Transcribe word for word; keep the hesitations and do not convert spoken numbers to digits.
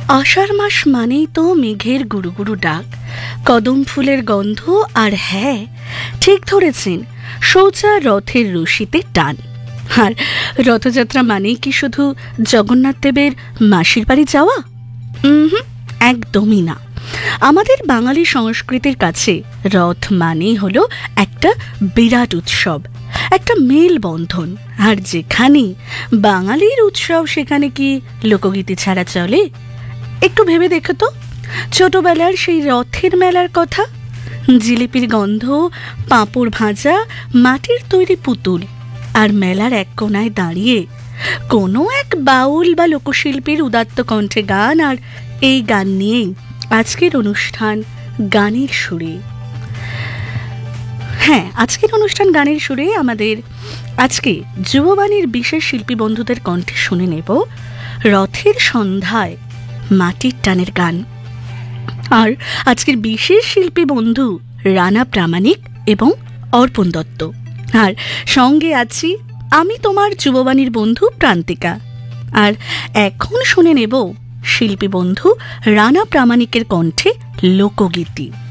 আষাঢ় মাস মানেই তো মেঘের গুরু গুরু ডাক, কদম ফুলের গন্ধ, আর হ্যাঁ, ঠিক ধরেছেন, সোজা রথের রশিতে টান। আর রথযাত্রা মানেই কি শুধু জগন্নাথ দেবের মাসির বাড়ি যাওয়া? হুম, একদমই না। আমাদের বাঙালি সংস্কৃতির কাছে রথ মানেই হলো একটা বিরাট উৎসব, একটা মেলবন্ধন। আর যেখানে বাঙালির উৎসব, সেখানে কি লোকগীতি ছাড়া চলে? একটু ভেবে দেখো তো, ছোটবেলার সেই রথের মেলার কথা, জিলিপির গন্ধ, পাঁপড় ভাজা, মাটির তৈরি পুতুল, আর মেলার এক কোনায় দাঁড়িয়ে কোনো এক বাউল বা লোকশিল্পীর উদাত্ত কণ্ঠে গান। আর এই গান নিয়েই আজকের অনুষ্ঠান গানের সুরে। হ্যাঁ, আজকের অনুষ্ঠান গানের সুরে আমাদের আজকে যুববাণীর বিশেষ শিল্পী বন্ধুদের কণ্ঠে শুনে নেব রথের সন্ধ্যায় মাটির টানের গান। আর আজকের বিশেষ শিল্পী বন্ধু রানা প্রামাণিক এবং অর্পণ দত্ত। আর সঙ্গে আছি আমি, তোমার যুববাণীর বন্ধু প্রান্তিকা। আর এখন শুনে নেব শিল্পী বন্ধু রানা প্রামাণিকের কণ্ঠে লোকগীতি।